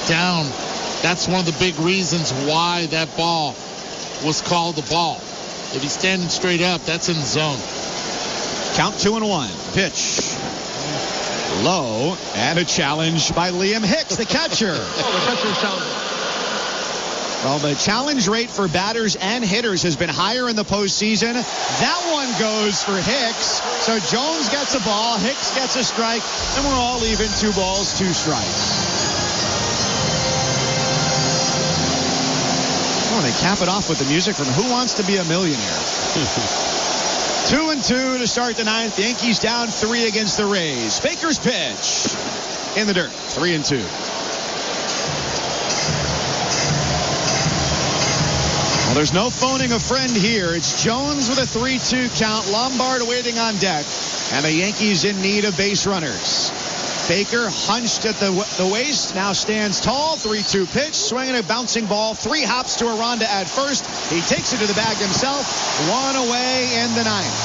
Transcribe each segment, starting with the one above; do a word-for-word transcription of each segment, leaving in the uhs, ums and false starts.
down. That's one of the big reasons why that ball was called the ball. If he's standing straight up, that's in the zone. Count two and one. Pitch. Low, and a challenge by Liam Hicks, the catcher. Oh, the catcher's challenge. Well, the challenge rate for batters and hitters has been higher in the postseason. That one goes for Hicks. So Jones gets a ball, Hicks gets a strike, and we're all even. Two balls, two strikes. Oh, they cap it off with the music from Who Wants to Be a Millionaire? Two and two to start the ninth. The Yankees down three against the Rays. Baker's pitch in the dirt. Three and two. Well, there's no phoning a friend here. It's Jones with a three two count. Lombard waiting on deck. And the Yankees in need of base runners. Baker hunched at the, the waist, now stands tall. three two pitch, swinging a bouncing ball. Three hops to Aranda at first. He takes it to the bag himself. One away in the ninth.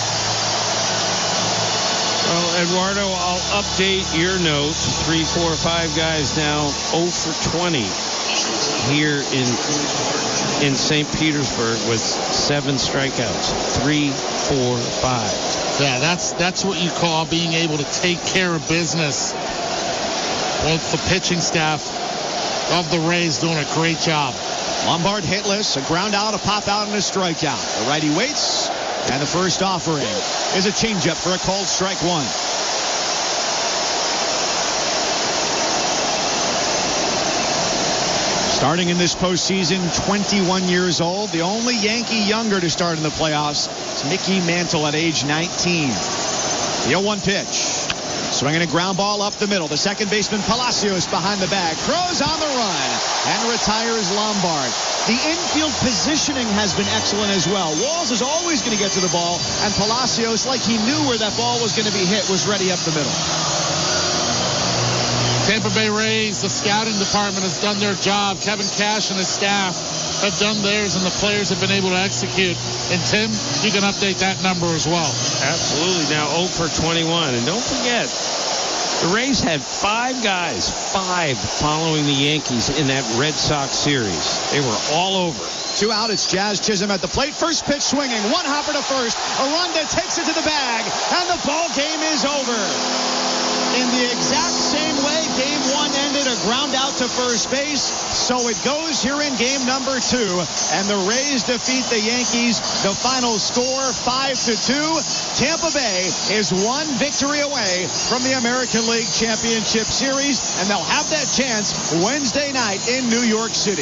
Well, Eduardo, I'll update your notes. Three, four, five guys now oh for twenty here in in Saint Petersburg with seven strikeouts. Three, four, five. Yeah, that's that's what you call being able to take care of business. Both the pitching staff of the Rays doing a great job. Lombard hitless, a ground out, a pop out, and a strikeout. The righty waits, and the first offering is a changeup for a called strike one. Starting in this postseason, twenty-one years old, the only Yankee younger to start in the playoffs is Mickey Mantle at age nineteen. The oh one pitch. Swinging a ground ball up the middle. The second baseman Palacios behind the bag. Throws on the run and retires Lombard. The infield positioning has been excellent as well. Walls is always going to get to the ball, and Palacios, like he knew where that ball was going to be hit, was ready up the middle. Tampa Bay Rays, the scouting department has done their job. Kevin Cash and his staff have done theirs, and the players have been able to execute. And Tim, you can update that number as well. Absolutely. Now oh for twenty-one. And don't forget, the Rays had five guys, five following the Yankees in that Red Sox series. They were all over. Two out, it's Jazz Chisholm at the plate. First pitch swinging, one hopper to first. Aranda takes it to the bag, and the ball game is over. In the exact same way game one ended, a ground out to first base. So it goes here in game number two, and the Rays defeat the Yankees. The final score, five to two. Tampa Bay is one victory away from the American League Championship Series, and they'll have that chance Wednesday night in New York City.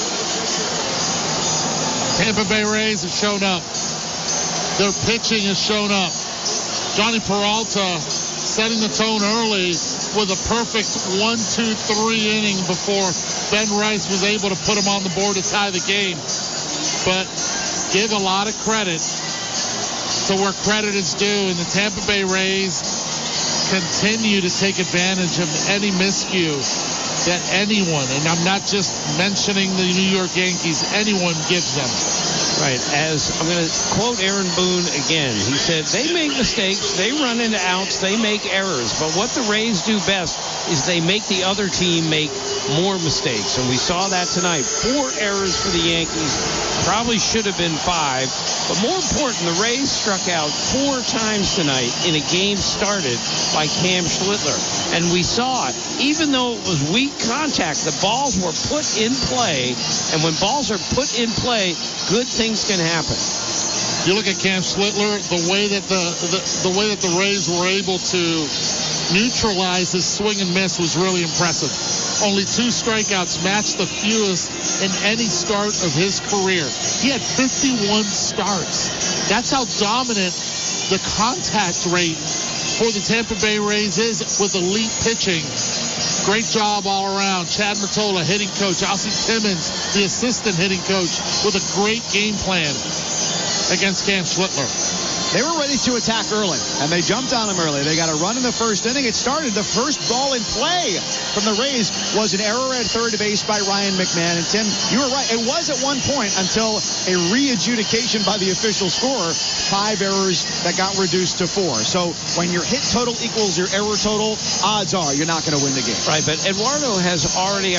Tampa Bay Rays have shown up. Their pitching has shown up. Johnny Peralta setting the tone early with a perfect one two three inning before Ben Rice was able to put him on the board to tie the game. But give a lot of credit to where credit is due, and the Tampa Bay Rays continue to take advantage of any miscue that anyone, and I'm not just mentioning the New York Yankees, anyone gives them. Right, as I'm going to quote Aaron Boone again. He said, they make mistakes, they run into outs, they make errors, but what the Rays do best is they make the other team make more mistakes, and we saw that tonight. Four errors for the Yankees, probably should have been five, but more important, the Rays struck out four times tonight in a game started by Cam Schlittler, and we saw it. Even though it was weak contact, the balls were put in play, and when balls are put in play, good things can happen. You look at Cam Schlittler, the way that the, the the way that the Rays were able to neutralize his swing and miss was really impressive. Only two strikeouts matched the fewest in any start of his career. He had fifty-one starts. That's how dominant the contact rate for the Tampa Bay Rays is with elite pitching. Great job all around. Chad Mottola, hitting coach. Elsie Timmons, the assistant hitting coach, with a great game plan against Cam Schlittler. They were ready to attack early, and they jumped on him early. They got a run in the first inning. It started. The first ball in play from the Rays was an error at third base by Ryan McMahon. And, Tim, you were right. It was at one point until a re-adjudication by the official scorer, five errors that got reduced to four. So when your hit total equals your error total, odds are you're not going to win the game. Right, but Eduardo has already